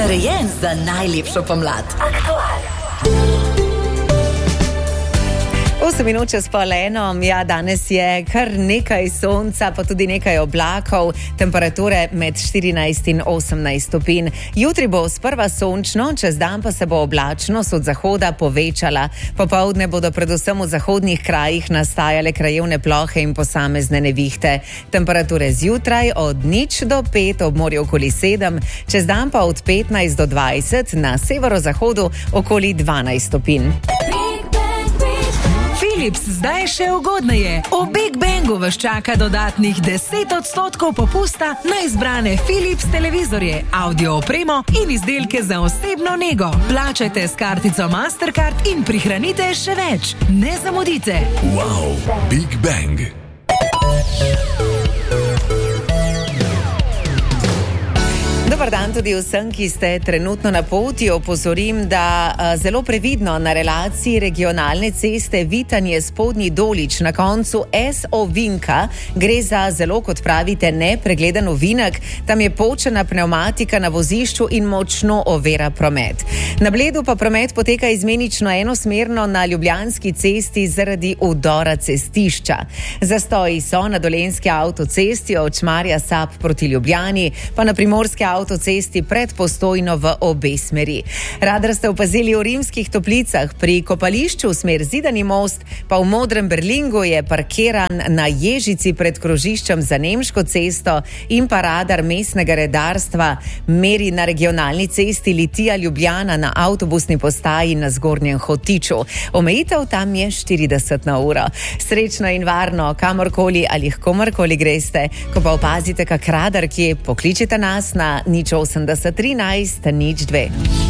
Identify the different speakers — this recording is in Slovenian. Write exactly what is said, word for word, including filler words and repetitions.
Speaker 1: narejen za najlepšo pomlad. Aktual. osem minut čez pol eno, ja, danes je kar nekaj sonca, pa tudi nekaj oblakov, temperature med štirinajst in osemnajst stopinj. Jutri bo sprva sončno, čez dan pa se bo oblačnost od zahoda povečala. Popoldne bodo predvsem v zahodnih krajih nastajale krajevne plohe in posamezne nevihte. Temperature zjutraj od nič do pet, ob morju okoli sedem, čez dan pa od petnajst do dvajset, na severozahodu okoli dvanajst stopinj.
Speaker 2: Philips zdaj še ugodneje. V Big Bangu vas čaka dodatnih deset odstotkov popusta na izbrane Philips televizorje, audio opremo in izdelke za osebno nego. Plačajte s kartico Mastercard in prihranite še več. Ne zamudite.
Speaker 3: Wow, Big Bang.
Speaker 1: Dobar dan tudi vsem, ki ste trenutno na poti. Opozorim, da a, zelo previdno na relaciji regionalne ceste Vitanje Spodnji Dolič na koncu S ovinka gre za zelo, kot pravite, nepregleden ovinek. Tam je počena pnevmatika na vozišču in močno ovira promet. Na Bledu pa promet poteka izmenično enosmerno na Ljubljanski cesti zaradi udora cestišča. Zastoji so na Dolenjski avtocesti od Šmarja Sap proti Ljubljani, pa na Primorski avtocesti pred Postojno v obe smeri. Radar ste opazili v Rimskih Toplicah, pri kopališču smer Zidani most, pa v Modrem Berlingu je parkiran na Ježici pred krožiščem za Nemško cesto in pa radar mestnega redarstva meri na regionalni cesti Litija Ljubljana na avtobusni postaji na Zgornjem Hotiču. Omejitev tam je štirideset na uro. Srečno in varno, kamorkoli ali komorkoli greste. Ko pa opazite kak radar, ki pokličite nas na nič osemdeset trinajst nič dve.